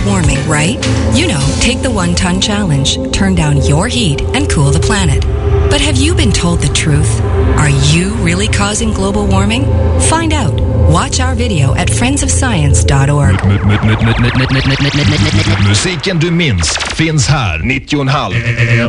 warming, right? You know, take the 1 ton challenge, turn down your heat and cool the planet. But have you been told the truth? Are you really causing global warming? Find out. Watch our video at friendsofscience.org. Musiken du minns finns här, 90,5.